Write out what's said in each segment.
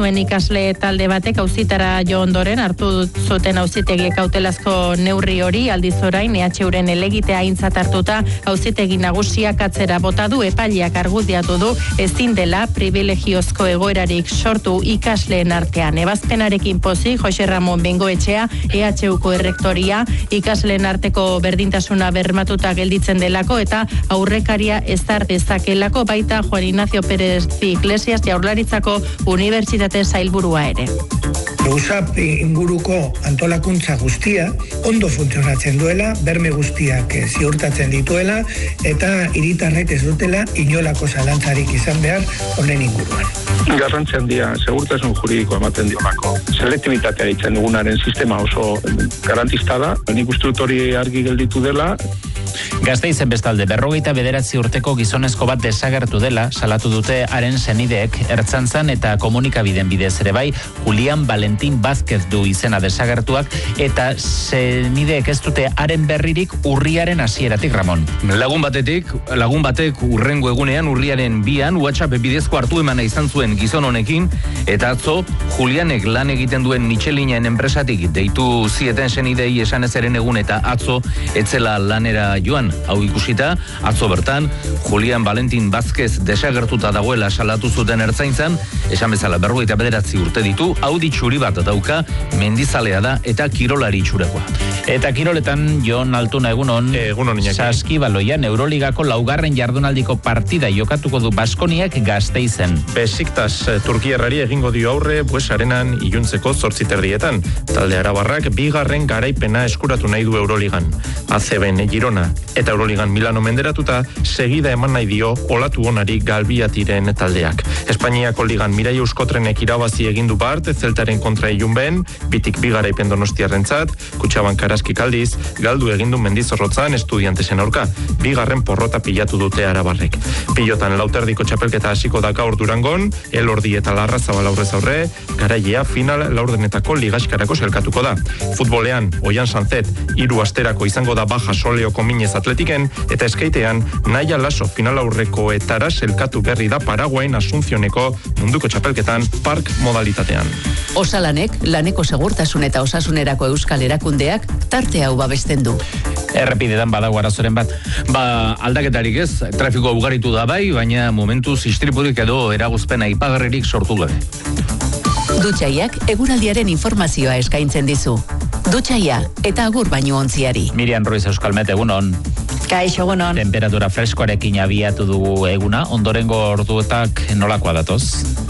zuen ikasle talde batek auzitara jo ondoren hartu zuten auzitegi kautelazko neurri hori, aldiz orain EHUren helegitea aintzat hartuta auzitegi nagusiak atzera bota du. Epaileak argudiatu du ezin dela privilegiozko egoerarik sortu ikasleen artean. Ebazpenarekin pozik Jose Ramon Bengoetxea EHUko errektoria ikasleen arteko berdintasuna bermatuta gelditzen delako eta aurrekaria ezar dezakelako, baita Juan Ignacio Pérez Iglesias Jaurlaritzako Unibertsitate sailburua ere. USAP inguruko antolakuntza guztia ondo funtzionatzen duela, berme guztiak ziurtatzen dituela eta hiritarrek ez dutela inolako zalantzarik izan behar honen inguruan. Garrantzi handia segurtasun juridikoa ematen dionako. Selektibitatea ditzen dugunaren sistema oso garantista da. Nik uste dut hori argi gelditu dela. Gasteizen bestalde 59 urteko gizonezko bat desagertu dela salatu dute haren senideek Ertzaintzan eta komunikabideen bidez ere bai. Julian Valentin Vázquez du izena desagertuak eta senideek ez dute haren berririk urriaren hasieratik, Ramon. Lagun batek urrengo egunean urriaren 2an WhatsApp bidezko hartu emana izan zuen gizon honekin eta atzo Julianek lan egiten duen Michelinen enpresatik deitu zieten senidei esan ezeren egun eta atzo etzela lanera joan. Hau ikusita, atzo bertan, Julian Valentin Vázquez desagertuta dagoela salatu zuten Ertzaintzan, esan bezala 59 urte ditu, Audi txuri bat dauka, mendizalea da eta kirolari txurakoa. Eta kiroletan, Jon Altuna egunon, Saskibaloian Euroligako laugarren jardunaldiko partida jokatuko du Baskoniak Gasteizen. Besiktas Turkiarrari egingo dio aurre arenan iluntzeko 8:30. Talde arabarrak bigarren garaipena eskuratu nahi du Euroligan. ACBn Girona eta Euroligan Milano menderatuta segida eman nahi dio olatu onari Galbiatiren taldeak. Espainiako ligan Mirai Euskotrenek irabazi egindu bart, Zeltaren kontra ilunben, bitik bigaraipen Donostiarrentzat, Kutxabank Araskik aldiz, galdu egindu Mendizorrotzan Estudiantesen aurka, bigarren porrota pilatu dute arabarrek. Pilotan lauterdiko txapelketa hasiko da gaur Durangon, Elordi eta Larrazabal aurrez aurre, garailea final laurdenetako ligaskarako selkatuko da. Futbolean, Oian Sanzet, 3 asterako izango da Baja Soleoko Minez Atletiken, eta eskaitean, Naia Laso final aurrekoetara selkatu berri da Paraguain Asuncioneko munduko txapelketan park modalitatean. Osalanek, laneko segurtasun eta osasunerako euskal erakundeak tarte hau babesten du. Errepidetan badago arazoren bat. Aldaketarik ez, trafiko ugaritu da bai, baina momentuz istripurik edo eragozpen aipagarririk sortu gabe. Dutxaiak eguraldiaren informazioa eskaintzen dizu. Dutxaia eta agur baino ontziari. Miriam Ruiz Euskalmet, egunon. Kaixo, egunon. Temperatura freskoarekin abiatu dugu eguna, ondorengo orduetak nolakoa datoz?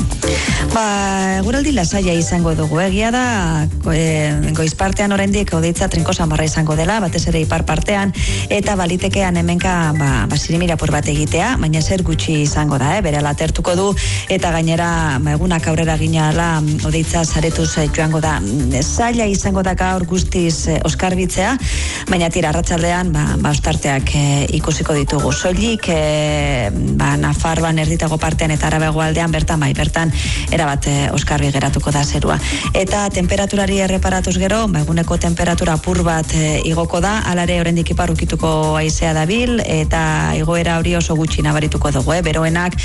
Eguraldi lasaia izango dugu, egia da goiz partean oraindik hodeitza trinko samarra izango dela, batez ere ipar partean, eta balitekean hemenka sirimirapur bat egitea, baina zer gutxi izango da, berela atertuko du, eta gainera egunak aurrera ginala hodeitza saretuz joango da. Zaila izango da gaur guztiz oskarbitzea, baina tira arratsaldean ostarteak ikusiko ditugu. Soilik Nafarroan erditago partean eta Arabago aldean bertan erabat oskarbi geratuko da zerua. Eta temperaturari erreparatuz gero, eguneko temperatura apur bat igoko da, alare oraindik ipar ukituko haizea dabil, eta igoera hori oso gutxi nabarituko dugu, beroenak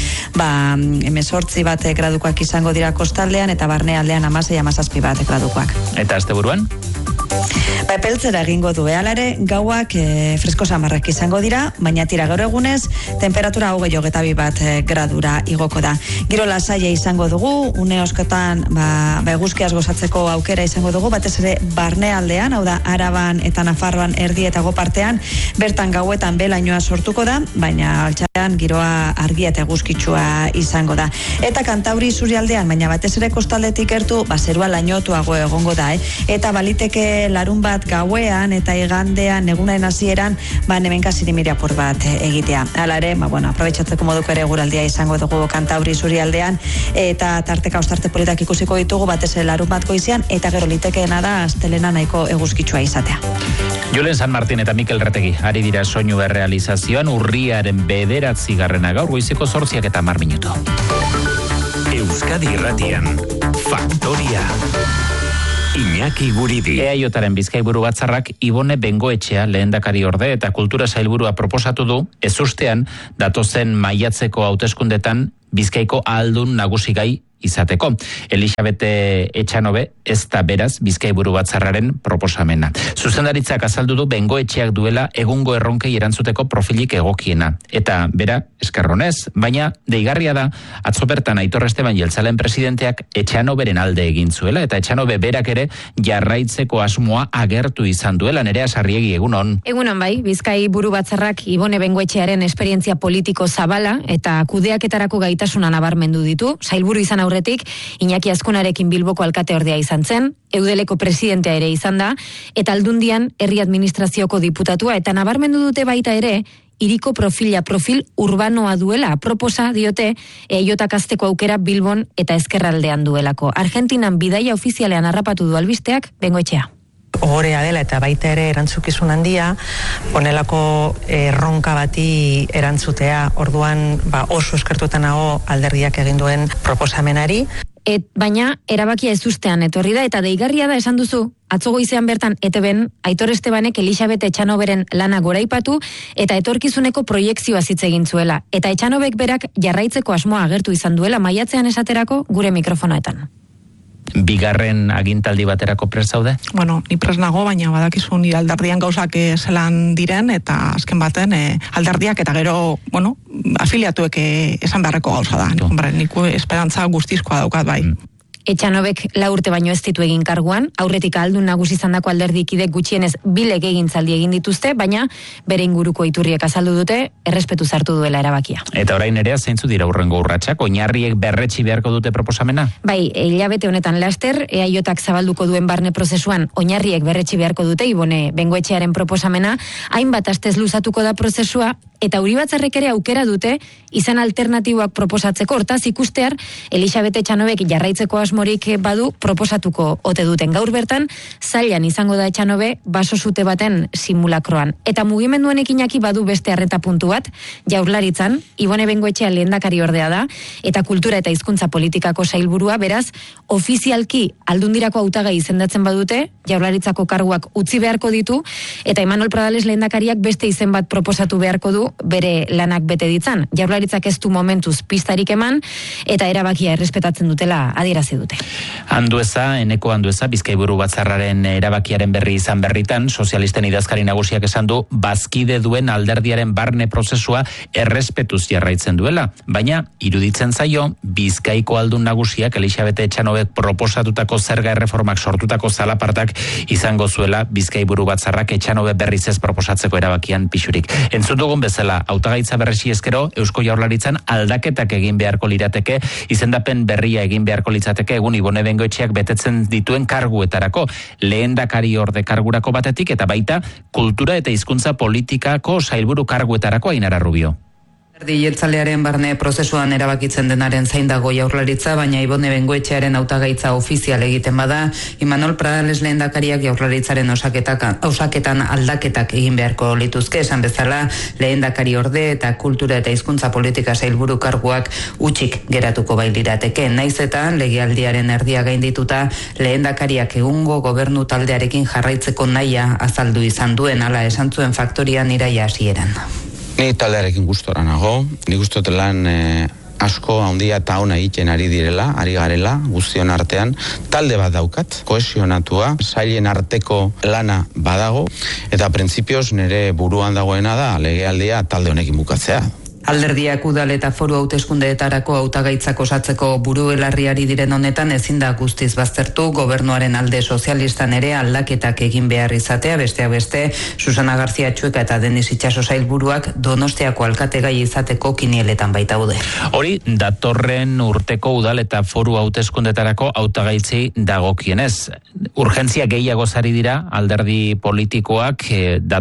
18 bat gradukoak izango dira kostaldean, eta barnealdean 16-17 bat gradukoak. Eta asteburuan? Epeltzera egingo du, alare gauak fresko samarrak izango dira, baina tira gaur egunez, temperatura 22 bat gradura igoko da. Giro lasaia izango dugu, une oskotan eguzkiaz gozatzeko aukera izango dugu, batez ere barnealdean, hau da Araban eta Nafarroan erdietago partean, bertan gauetan belainoa sortuko da, baina altxarean giroa argia eta eguzkitsua izango da. Eta Kantauri isurialdean, baina batez ere kostaldetik gertu, zerua lainotuago egongo da, eta baliteke larun bat gauean eta igandean egunaren hasieran hemenka sirimirapur bat egitea. Hala ere, aprobetxatzeko moduko ere eguraldia izango dugu Kantauri isurialdean, eta tarteka ostarte politak ikusiko ditugu batez larun bat goizean, eta gero litekeena da astelena nahiko eguzkitsua izatea. Julen San Martin eta Mikel Retegi ari dira soinu errealizazioan, urriaren 9 gaur goizeko 8:10 minutu. Euskadi Irratian, Faktoria. Iñaki Guridi. EAJaren Bizkaiburu Batzarrak Ibone Bengoetxea lehendakari orde eta kultura sailburua proposatu du, ezustean datozen maiatzeko hauteskundetan Bizkaiko ahaldun nagusigai izateko. Elisabete Etxanobe ez da beraz Bizkai Burubatzarraren proposamena. Zuzendaritzak azaldu du Bengoetxeak duela egungo erronkei erantzuteko profilik egokiena. Eta bera, eskerronez, baina deigarria da, atzo bertan Aitor Esteban Jeltzalen presidenteak Etxanoberen alde egin zuela, eta Etxanobe berak ere jarraitzeko asmoa agertu izan duela. Nerea Sarriegi, egunon. Egunon bai, Bizkai Burubatzarrak Ibone Bengoetxearen esperientzia politiko zabala eta kudeaketarako gaitasuna nabarmendu ditu. Sailburu izan aurretik, Iñaki Azkunarekin Bilboko alkateordea izan zen, Eudeleko presidentea ere izan da, eta Aldundian herri administrazioko diputatua, eta nabarmendu dute baita ere, hiriko profil urbanoa duela, proposa diote eiotak azteko aukera Bilbon eta Ezkerraldean duelako. Argentinan bidaia ofizialean harrapatu du albisteak Bengoetxea. Ohorea dela eta baita ere erantzukizun handia, honelako erronka bati erantzutea, orduan oso eskertuetan nago alderdiak egin duen proposamenari. Baina erabakia ez ustean etorri da, eta deigarria da esan duzu, atzo goizean bertan ETBen Aitor Estebanek Elisabete Etxanoberen lana goraipatu eta etorkizuneko proiekzioa hitz egin zuela. Eta Etxanobek berak jarraitzeko asmoa agertu izan duela maiatzean esaterako gure mikrofonoetan. Bigarren agintaldi baterako prest zaude? Bueno, ni prest nago, baina badakizu nire alderdian gauzak zelan diren, eta azken baten alderdiak eta gero, afiliatuek esan beharreko gauza da. Nik esperantza guztizkoa daukat bai. Etxanobek 4 urte baino ez ditu egin karguan, aurretik ahaldun nagusi izandako alderdikidek gutxienez 2 legegintzaldi egin dituzte, baina bere inguruko iturriek azaldu dute, errespetu hartu duela erabakia. Eta orain ere zeintzu dira hurrengo urratsak, oinarriek berretsi beharko dute proposamena? Bai, hilabete honetan laster, EAJak zabalduko duen barne prozesuan oinarriek berretsi beharko dute, Ibone Bengoetxearen proposamena, hainbat astez luzatuko da prozesua, eta Uribatzarrek ere aukera dute izan alternatiboak proposatzeko. Hortaz ikustear, Elisabete Etxanobek jarraitzeko asmorik badu proposatuko ote duten. Gaur bertan, zailan izango da Etxanobe baso zute baten simulakroan. Eta mugimenduen ekinaki badu beste arreta puntu bat, Jaurlaritzan, Ibone Bengoetxea lehendakari ordea da, eta kultura eta hizkuntza politikako sailburua, beraz, ofizialki aldundirako hautagai izendatzen badute, Jaurlaritzako karguak utzi beharko ditu, eta Imanol Pradales lehendakariak beste izen bat proposatu beharko du bere lanak bete ditzan. Jaurlaritzak ez du momentuz pistarik eman, eta erabakia errespetatzen dutela adierazi dute. Eneko Andueza, Bizkai Burubatzarraren erabakiaren berri izan berritan, sozialisten idazkari nagusiak esan du, bazkide duen alderdiaren barne prozesua errespetuz jarraitzen duela, baina iruditzen zaio, Bizkaiko aldun nagusiak Elisabete Etxanobek proposatutako zerga erreformak sortutako zalapartak izango zuela Bizkai Burubatzarrak Etxanobe berriz ez proposatzeko erabakian pixurik. Entzun dugun bezala, hautagaitza berresi ezkero, Eusko Jaurlaritzan aldaketak egin beharko lirateke, izendapen berria egin beharko litzateke egun Ibone Bengoetxeak betetzen dituen karguetarako, lehendakari orde kargurako batetik, eta baita kultura eta hizkuntza politikako sailburu karguetarako. Ainara Rubio. Jeltzalearen barne prozesuan erabakitzen denaren zain dago Jaurlaritza, baina Ibone Bengoetxearen hautagaitza ofizial egiten bada, Imanol Pradales lehendakariak Jaurlaritzaren osaketan aldaketak egin beharko lituzke, esan bezala lehendakari orde eta kultura eta hizkuntza politika sailburu karguak utxik geratuko bailirateke. Naiz eta legealdiaren erdia gaindituta lehendakariak egungo gobernu taldearekin jarraitzeko nahia azaldu izan duen, hala esan zuen Faktorian iraia hasieran. Ni taldearekin gustora nago, ni gustot lan asko handia eta ona egiten ari garela, guztion artean, talde bat daukat, kohesionatua, sailen arteko lana badago, eta printzipioz nire buruan dagoena da legealdia talde honekin bukatzea. Alderdiak udal eta foru hauteskundeetarako hautagaitzak osatzeko buruelarriari diren honetan ezin da guztiz baztertu gobernuaren alde sozialistan ere aldaketak egin behar izatea, besteak beste Susana García Txueka eta Denis Itxaso sailburuak Donostiako alkategai izateko kinieletan baitaude. Hori datorren urteko udal eta foru hauteskundeetarako hautagaitzei dagokienez. Urgentzia gehiago zari dira alderdi politikoak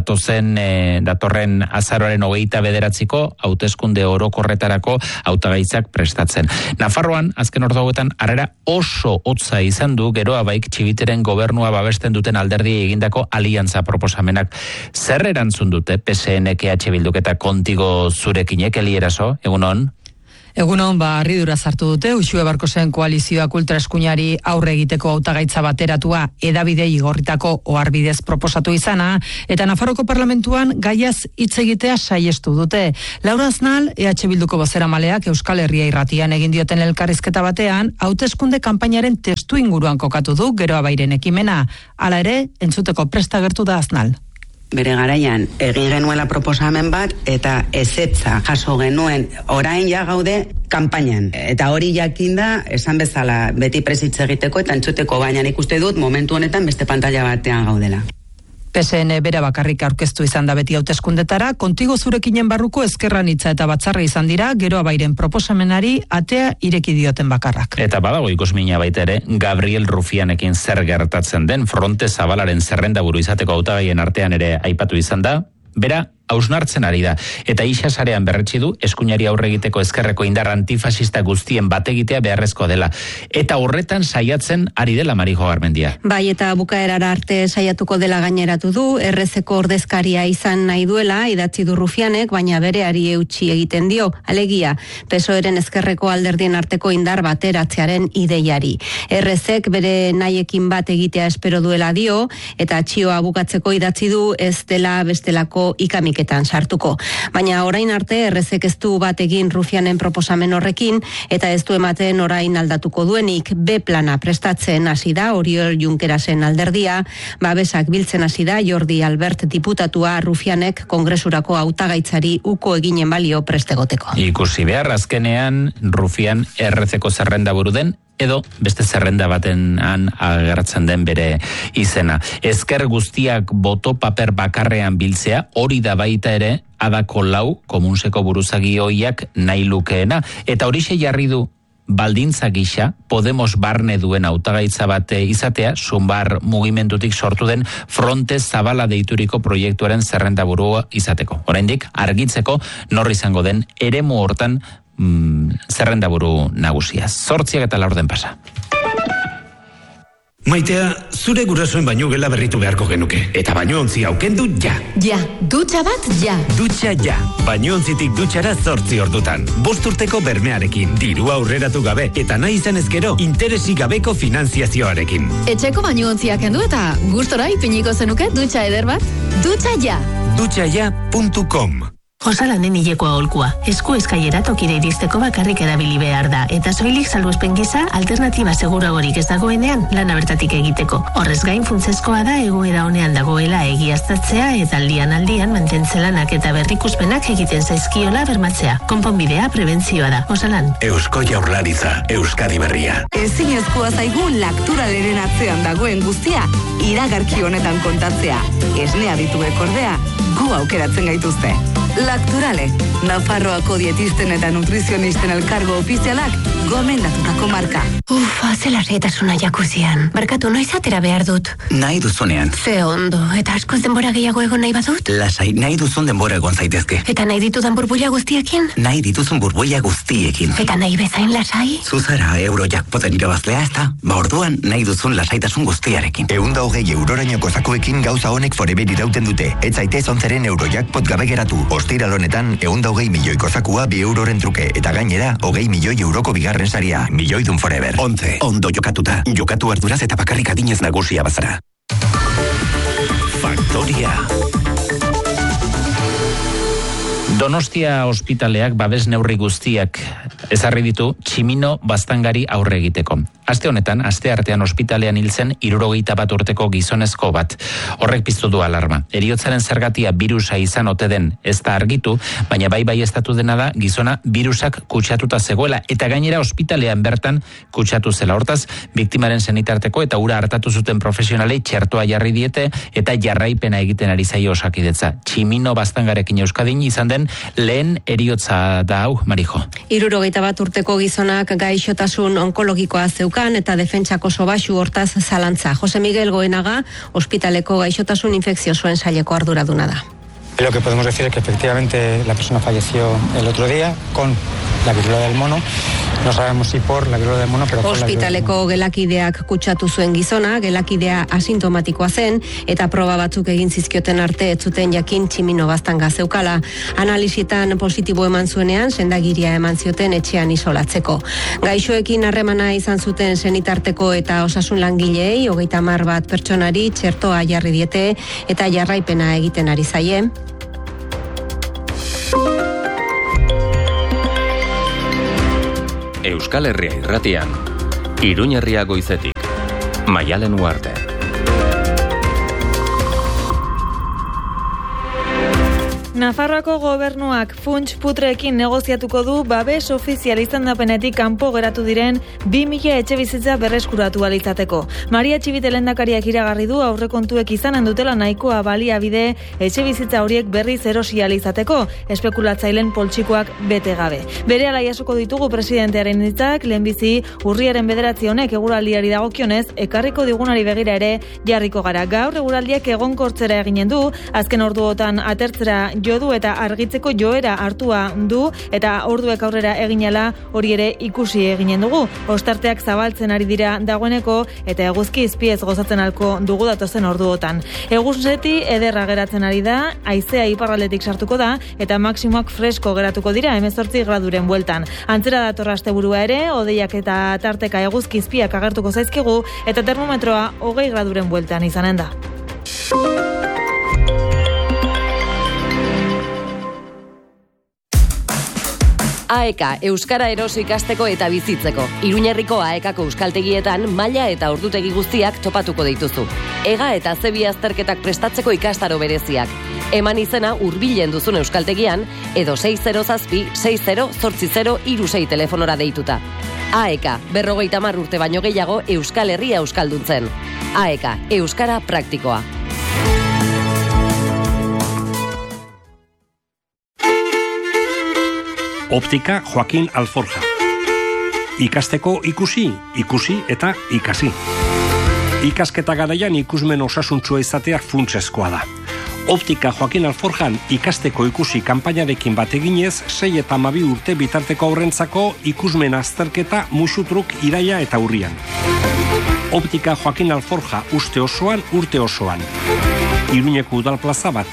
datorren azaroaren 29ko hauteskunde orokorretarako hautagaitzak prestatzen. Nafarroan, azken ordu hauetan, harrera oso hotza izan du geroa baik Txibiteren gobernua babesten duten alderdi egindako aliantza proposamenak. Zer erantzun dute PSN, EH Bilduk eta Kontigo zurekinek, Eli Eraso, egunon? Egunon, harridura sartu dute, Uxue Barkosen koalizioak ultraeskuinari aurre egiteko hautagaitza bateratua edabidei igorritako oharbidez proposatu izana, eta Nafarroko Parlamentuan gaiaz hitz egitea saiestu dute. Laura Aznal, EH Bilduko bozeramaleak Euskal Herria Irratian egin dioten elkarrizketa batean, hauteskunde kanpainaren testu inguruan kokatu du Geroa Bairen ekimena. Hala ere, entzuteko presta agertu da Aznal. Bere garaian egin genuela proposamen bat eta ezetza jaso genuen, orain ja gaude kanpainan. Eta hori jakinda, esan bezala beti presitze egiteko eta entzuteko, baina nik uste dut momentu honetan beste pantalla batean gaudela. PSN bera bakarrik aurkeztu izan da beti hauteskundetara, Kontigo zurekinen barruko ezkerran hitza eta batzarra izan dira, Geroa Bairen proposamenari atea ireki dioten bakarrak. Eta badago ikusmina baita ere, Gabriel Rufianekin zer gertatzen den Fronte Zabalaren zerrendaburu izateko hautagaien artean ere aipatu izan da, bera hausnartzen ari da, eta isasarean berretsi du eskuinari aurre egiteko ezkerreko indar antifasista guztien bategitea beharrezko dela, eta horretan saiatzen ari dela Marijo Garmendia. Bai, eta bukaerara arte saiatuko dela gaineratu du, RZ-ko ordezkaria izan nahi duela, idatzi du Rufianek, baina bereari eutsi egiten dio, alegia, PSOEren ezkerreko alderdien arteko indar bateratzearen ideiari. RZ-ek bere nahiekin bat egitea espero duela dio, eta txioa bukatzeko idatzi du ez dela bestelako ikamiketan sartuko. Baina orain arte RZ-ek ez du bat egin Rufianen proposamen horrekin, eta ez du ematen orain aldatuko duenik. B plana prestatzen hasi da Oriol Junkerasen alderdia, babesak biltzen hasi da Jordi Albert diputatua Rufianek kongresurako hautagaitzari uko eginen balio prestegoteko. Ikusi behar, azkenean Rufian RZ-ko zerrendaburu den, edo beste zerrenda batean agertzen den bere izena. Ezker guztiak boto paper bakarrean biltzea, hori da baita ere, Adako Lau, komunseko buruzagi hoiak nahi lukeena, eta horixe jarri du baldintza gisa, Podemos barne duen hautagaitza bate izatea, Zumbar mugimendutik sortu den Fronte Zabala deituriko proiektuaren zerrendaburua izateko. Oraindik argitzeko nor izango den eremu hortan zerrendaburu nagusia. 8:04 pasa. Maitea, zure gurasoen baino gela berritu beharko genuke. Eta bainoontzi aukendu ja. Ja, dutxa bat ja. Dutxa ja. Bainoontzitik dutxara 8 ordutan. 5 urteko bermearekin, dirua aurreratu gabe, eta nahi izan ezkero, interesik gabeko finanziazioarekin. Etxeko bainoontziak kendu eta gustora ipiniko zenuke dutxa eder bat. Dutxa ja. Dutxaja.com. Osalanen hilekoa aholkua. Esku eskailera tokira iristeko bakarrik erabili behar da, eta soilik salbuespen gisa alternatiba seguragorik ez dagoenean lana bertatik egiteko. Horrez gain funtsezkoa da egoera honean dagoela egiaztatzea eta aldian mantentzellanak eta berrikuspenak egiten zaizkiola bermatzea. Konponbidea prebentzioa da. Osalan. Eusko Jaurlaritza, Euskadi berria. Ezinezkoa zaigu Lakturaleren atzean dagoen guztia iragarki honetan kontatzea. Esnea dituek ordea, gu aukeratzen gaituzte. Lakturale, Nafarroako dietisten eta nutrizionisten elkargo ofizialak gomendatutako marka. Zelarretasuna jakuzian. Barkatu, noiz atera behar dut? Nahi duzunean. Ze ondo, eta askoz denbora gehiago egon nahi badut? Lasai, nahi duzun denbora egon zaitezke. Eta nahi ditudan burbuila guztiekin? Nahi dituzun burbuila guztiekin. Eta nahi bezain lasai? Zuzara Eurojackpoten irabazlea ez da? Orduan nahi duzun lasaitasun guztiarekin. 120 eurorainoko zakuekin gauza honek forever irauten dute. Ez zaitez 11 Eurojackpot gabe geratu. Ostiral honetan 120 milioiko zakua 2 euroren truke, eta gainera 20 milioi euroko bigarren saria. Milioidun forever. 11. Ondo jokatuta. Jokatu arduraz eta bakarrik adinez nagusia bazara. Faktoria. Donostia ospitaleak babes neurri guztiak ezarri ditu Tximino Baztangari aurre egiteko. Aste honetan, aste artean ospitalean hiltzen 71 urteko gizonezko bat. Horrek piztu du alarma. Heriotzaren zergatia birusa izan ote den ez da argitu, baina bai estatu dena da gizona birusak kutsatuta zegoela, eta gainera ospitalean bertan kutsatu zela. Hortaz, biktimaren senitarteko eta ura hartatu zuten profesionalei txertoa jarri diete eta jarraipena egiten ari zaio Osakidetza. Tximino Baztangarekin Euskadin izan den lehen heriotza da hau, Marijo. 71 urteko gizonak gaixotasun onkologikoa zeukan eta defentsako sobaxu hortaz zalantza. Jose Miguel Goenaga, ospitaleko gaixotasun infekziosoen saileko arduraduna da. Lo que podemos decir es que efectivamente la persona falleció el otro día con la viruela del mono No sabemos si por la viruela del mono, pero por la viruela del mono. Ospitaleko gelakideak kutsatu zuen gizona, gelakidea asintomatikoa zen, eta proba batzuk egin zizkioten arte ez zuten jakin tximino baztanga zeukala. Analisietan positibo eman zuenean, sendagiria eman zioten etxean isolatzeko. Gaixoekin harremana izan zuten senitarteko eta osasun langileei, 30 bat pertsonari txertoa jarri diete eta jarraipena egiten ari zaie. Euskal Herria irratian, Iruña Herria goizetik, Maialen Uarte. Nafarroako gobernuak funts putreekin negoziatuko du babes ofizial izendapenetik kanpo geratu diren 2000 etxebizitza berreskuratu ahal izateko. Maria Txibite lehendakariak iragarri du aurrekontuek izanen dutela nahikoa baliabide etxebizitza horiek berriz erosi ahal izateko, espekulatzaileen poltsikoak bete gabe. Berehala jasoko ditugu presidentearen hitzak, lehenbizi urriaren 9 honek eguraldiari dagokionez ekarriko digunari begira ere jarriko gara. Gaur eguraldiak egonkortzera eginen du, azken orduotan atertzera jodu eta argitzeko joera hartua du eta orduek aurrera eginela hori ere ikusi eginen dugu. Ostarteak zabaltzen ari dira dagoeneko eta eguzki izpiez gozatzen alko dugu datozen orduotan. Eguzeti ederra geratzen ari da, haizea iparraldetik sartuko da eta maksimoak fresko geratuko dira 18 graduren bueltan. Antzera dator asteburua ere, hodeiak eta tarteka eguzki izpiak agertuko zaizkigu eta termometroa 20 graduren bueltan izanen da. AEKA, Euskara eroso ikasteko eta bizitzeko. Iruñerriko AEKako euskaltegietan maila eta ordutegi guztiak topatuko dituzu. Ega eta zebi azterketak prestatzeko ikastaro bereziak. Eman izena hurbilen duzun euskaltegian edo 607-60-80-36 telefonora deituta. AEKA, 50 urte baino gehiago Euskal Herria euskalduntzen. AEKA, Euskara praktikoa. Optika Joaquin Alforja. Ikasteko ikusi eta ikasi. Ikasketa garaian ikusmen osasuntsua izatea funtsezkoa da. Optika Joaquin Alforjan ikasteko ikusi kanpainarekin bat eginez, 6 eta 12 urte bitarteko aurrentzako ikusmen azterketa musutruk iraia eta urrian. Optika Joaquin Alforja uste osoan, urte osoan. Iruñeko udal plaza bat.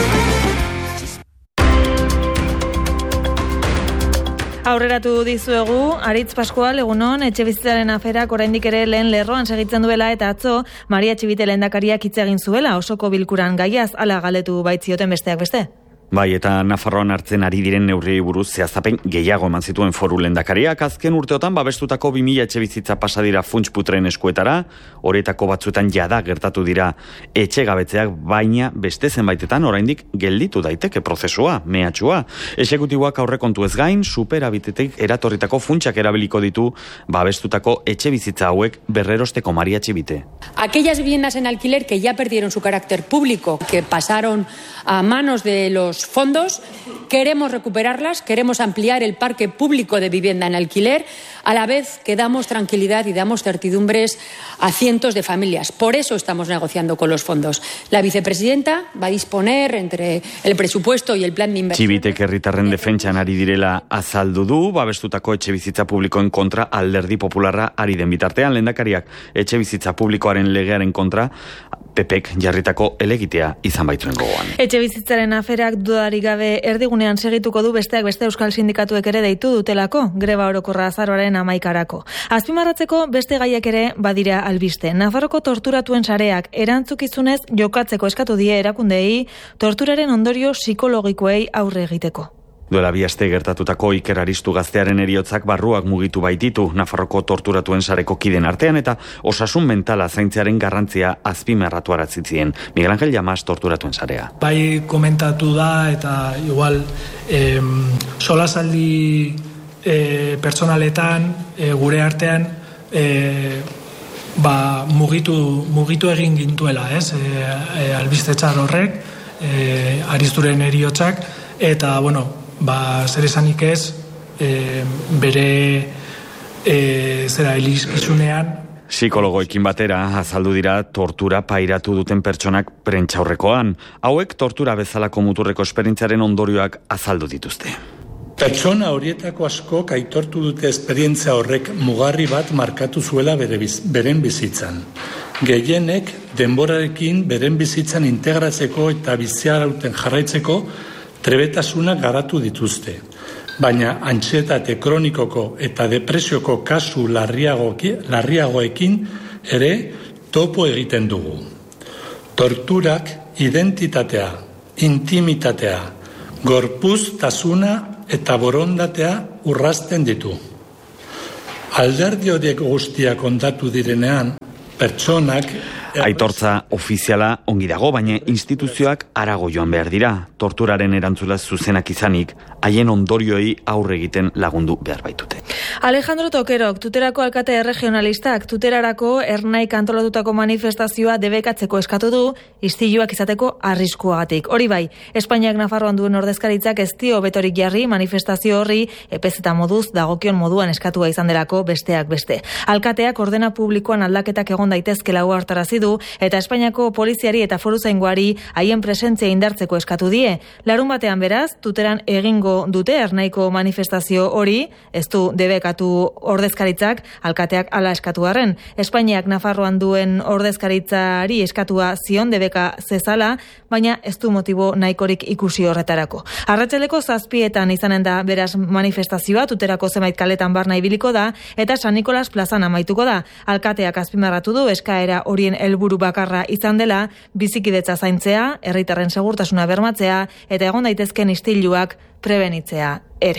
Aurreratu dizuegu, Aritz Pascual, egunon, etxebizitzaren aferak oraindik ere lehen lerroan segitzen duela eta atzo, Maria Txibite lehendakariak hitz egin zuela osoko bilkuran gaiaz, ala galetu baitzioten besteak beste. Bai, eta Nafarroan hartzen ari diren neurriei buruz zehaztapen gehiago eman zituen foru lehendakariak. Azken urteotan babestutako 2000 etxebizitza pasa dira funts putren eskuetara, horietako batzuetan jada gertatu dira etxegabetzeak, baina beste zenbaitetan oraindik gelditu daiteke prozesua, mehatxua. Exekutiboak aurrekontu ez gain, superabitetik eratorritako funtsak erabiliko ditu babestutako etxebizitza hauek berrerosteko. Maria Txibite. Aquellas viviendas en alquiler que ya perdieron su carácter público, que pasaron a manos de los fondos, queremos recuperarlas, queremos ampliar el parque público de vivienda en alquiler, a la vez que damos tranquilidad y damos certidumbres a cientos de familias. Por eso estamos negociando con los fondos. La vicepresidenta va a disponer entre el presupuesto y el plan de inversión. Txibitek herritarren defentsan ari direla azaldu du, babestutako etxebizitza publikoen kontra Alderdi Popularra ari den bitartean. Lehendakariak etxebizitza publikoaren legearen kontra PPek jarritako elegitea izan baitzuen gogoan. Etxebizitzaren aferak dudarik gabe erdigunean segituko du, besteak beste euskal sindikatuek ere deitu dutelako, greba orokorra azaroaren 11. Azpimarratzeko beste gaiak ere badira albiste. Nafarroko torturatuen sareak erantzukizunez jokatzeko eskatu die erakundeei torturaren ondorio psikologikoei aurre egiteko. Duela 2 aste gertatutako Iker Aristu gaztearen heriotzak barruak mugitu baititu Nafarroko torturatuen sareko kiden artean eta osasun mentala zaintzearen garrantzia azpimarratu arazitzien. Miguel Ángel Llamas torturatuen sarea. Bai komentatu da eta igual solasaldi pertsonaletan gure artean mugitu egin gintuela, ez? Albiste txar horrek, Aristuren heriotzak eta zer esanik ez, bere elizkizunean. Psikologoekin batera azaldu dira tortura pairatu duten pertsonak prentsaurrekoan. Hauek tortura bezalako muturreko esperientziaren ondorioak azaldu dituzte. Pertsona horietako askok aitortu dute esperientzia horrek mugarri bat markatu zuela beren bizitzan. Gehienek denborarekin beren bizitzan integratzeko eta biziarauten jarraitzeko trebetasunak garatu dituzte. Baina antsietate kronikoko eta depresioko kasu larriagoekin ere topo egiten dugu. Torturak identitatea, intimitatea, gorpuztasuna eta borondatea urrazten ditu. Alderdi horiek guztiak kontatu direnean, pertsonak... Aitortza ofiziala ongi dago, baina instituzioak harago joan behar dira. Torturaren erantzula zuzenak izanik, haien ondorioei aurre egiten lagundu behar baitute. Alejandro Tokerok, Tuterako alkate regionalistak, Tuterarako ernaik antolatutako manifestazioa debekatzeko eskatu du, istiluak izateko arriskuagatik. Hori bai, Espainiak Nafarroan duen ordezkaritzak ez dio betorik jarri manifestazio horri epez eta moduz dagokion moduan eskatua izan delako besteak beste. Alkateak ordena publikoan aldaketak egon daitezkela hartarazi du eta Espainiako poliziari eta foruzaingoari haien presentzia indartzeko eskatu die. Larun batean beraz, Tuteran egingo dute ernaiko manifestazio hori, ez du debekatu ordezkaritzak, alkateak hala eskatu arren. Espainiak Nafarroan duen ordezkaritzari eskatua zion debeka zezala, baina ez du motibo nahikorik ikusi horretarako. Arratsaleko 7:00 izanen da beraz manifestazioa, Tuterako zenbait kaletan barna ibiliko da, eta San Nikolas plazan amaituko da. Alkateak azpimarratu du eskaera horien helburu bakarra izan dela, bizikidetza zaintzea, herritarren segurtasuna bermatzea, eta egon daitezken istiluak prebenitzea ere.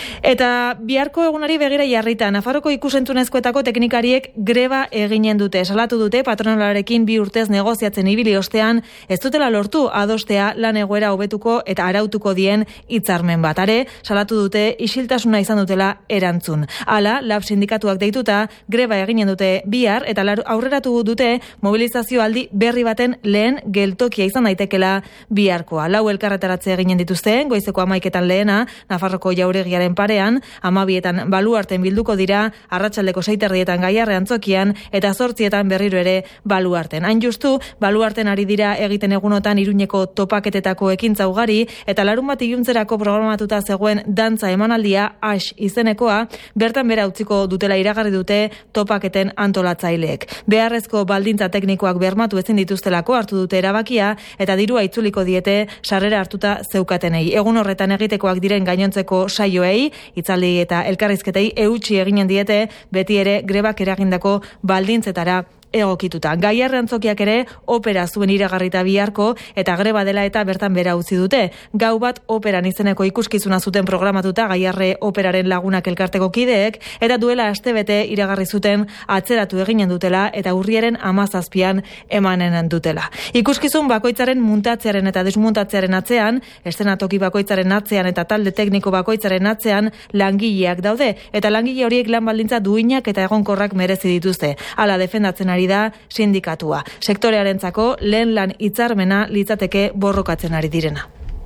Eta biharko egunari begira jarrita, Nafarroko ikusentzunezkoetako teknikariek greba eginen dute. Salatu dute patronalarekin 2 urtez negoziatzen ibili ostean, ez dutela lortu adostea lan egoera hobetuko eta arautuko dien hitzarmen bat. Are, salatu dute isiltasuna izan dutela erantzun. Hala, LAB sindikatuak deituta greba eginen dute bihar eta aurreratu dute mobilizazio aldi berri baten lehen geltokia izan daitekela biharkoa. 4 elkarretaratze eginen dituzte, goizeko 11:00 lehena, Nafarroko Jauregiaren parean, 12:00 Baluarten bilduko dira, arratsaldeko 6:30 Gaiarre antzokian, eta 8:00 berriro ere Baluarten. Hain justu, Baluarten ari dira egiten egunotan Iruñeko topaketetako ekintza ugari, eta larunbat iluntzerako programatuta zegoen dantza emanaldia Ash izenekoa, bertan bera utziko dutela iragarri dute topaketen antolatzaileek. Beharrezko baldintza teknikoak bermatu ezin dituztelako hartu dute erabakia, eta dirua itzuliko diete sarrera hartuta zeukatenei. Egun horretan egitekoak diren gainontzeko saioei, hitzaldi eta elkarrizketei eutsi eginen diete, beti ere grebak eragindako baldintzetara egokituta. Gaiarre antzokiak ere opera zuen iragarrita biharko eta greba dela eta bertan bera utzi dute. Gau bat operan izeneko ikuskizuna zuten programatuta Gaiarre operaren lagunak elkarteko kideek, eta duela astebete iragarri zuten atzeratu eginen dutela eta urriaren 17 emanen dutela. Ikuskizun bakoitzaren muntatzearen eta desmuntatzearen atzean, eszenatoki bakoitzaren atzean eta talde tekniko bakoitzaren atzean langileak daude, eta langile horiek lan baldintza duinak eta egonkorrak merezi dituzte. Hala defendatzen ari da sindikatua. Sektorearentzako lehen lan hitzarmena litzateke borrokatzen ari direna.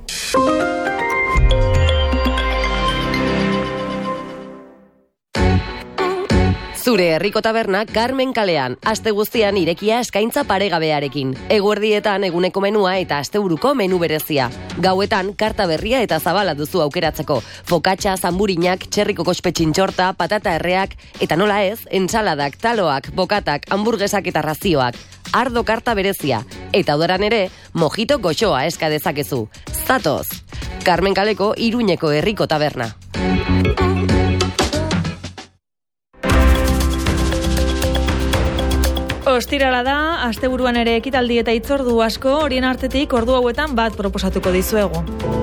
Zure herriko taberna Carmen kalean, aste guztian irekia eskaintza paregabearekin. Eguerdietan eguneko menua eta asteburuko menu berezia. Gauetan karta berria eta zabala duzu aukeratzeko. Fokatxa, zanburinak, txerriko kospe txintxorta, patata erreak, eta nola ez, entsaladak, taloak, bokatak, hamburguesak eta razioak. Ardo karta berezia. Eta udaran ere, mojito goxoa eska dezakezu. Zatoz! Carmen kaleko Iruñeko herriko taberna. Ostirala da, asteburuan ere ekitaldi eta hitzordu asko, horien artetik ordu hauetan bat proposatuko dizuegu.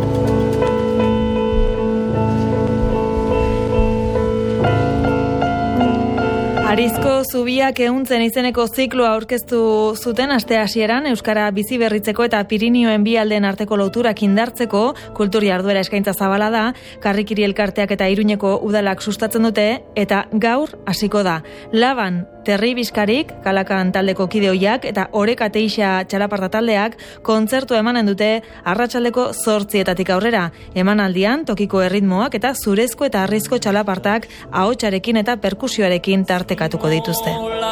Arizko zubiak ehuntzen izeneko zikloa aurkeztu zuten aste hasieran Euskara bizi berritzeko eta Pirinioen bi aldeen arteko loturak indartzeko kultur jarduera eskaintza zabala da, Karrikiri elkarteak eta Iruñeko udalak sustatzen dute, eta gaur hasiko da. Laban Terri Bizkarik, Kalakan taldeko kideoiak eta Oreka Teixa txalaparta taldeak kontzertu emanen dute arratsaldeko 8:00 aurrera. Emanaldian tokiko erritmoak eta zurezko eta harrizko txalapartak ahotsarekin eta perkusioarekin tartekatuko dituzte.